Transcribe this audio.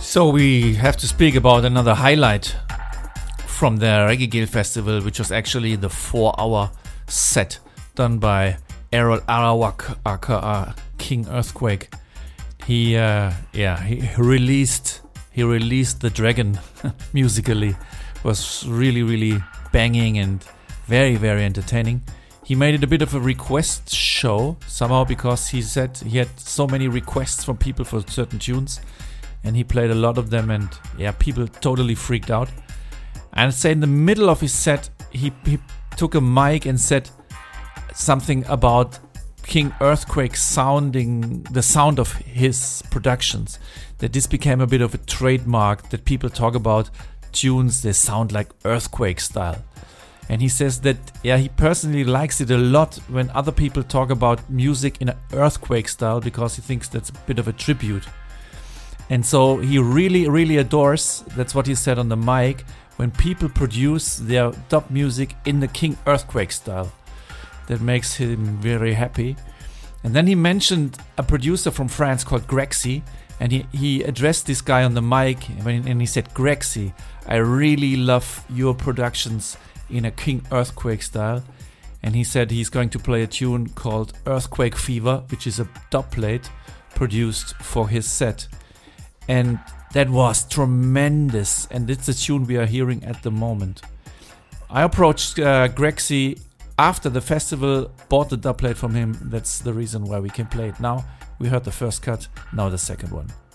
So we have to speak about another highlight from the Reggae Gale Festival, which was actually the 4-hour set done by Errol Arawak, aka King Earthquake. He released the dragon musically. It was really banging and very entertaining. He made it a bit of a request show somehow, because he said he had so many requests from people for certain tunes, and he played a lot of them, and people totally freaked out. And say in the middle of his set, he took a mic and said something about King Earthquake sounding the sound of his productions. That this became a bit of a trademark, that people talk about tunes, they sound like Earthquake style. And he says that, he personally likes it a lot when other people talk about music in an Earthquake style, because he thinks that's a bit of a tribute. And so he really adores, that's what he said on the mic, when people produce their dub music in the King Earthquake style. That makes him very happy. And then he mentioned a producer from France called Grexy, and he addressed this guy on the mic, and he said, Grexy, I really love your productions in a King Earthquake style. And he said he's going to play a tune called Earthquake Fever, which is a dub plate produced for his set. And that was tremendous, and it's a tune we are hearing at the moment. I approached Grexy after the festival, bought the dub plate from him. That's the reason why we can play it now. We heard the first cut, now the second one.